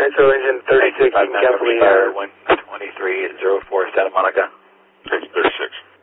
Metro engine 36, you can cancel the 123 at 04 Santa Monica. Thank you, 36.